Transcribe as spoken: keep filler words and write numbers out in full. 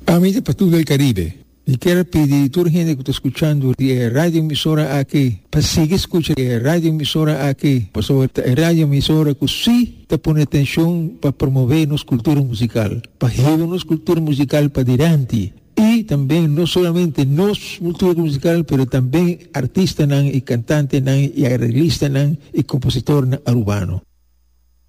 Amici para todo el Caribe, y quiero pedir a toda la gente que está escuchando la radio emisora aquí, para seguir escuchando la radio emisora aquí, por sobre la radio emisora que sí te pone atención para promover nuestra cultura musical, para llevar nuestra cultura musical para adelante. Y también no solamente nuestra cultura musical, pero también artistas y cantantes y arreglistas y compositores urbanos.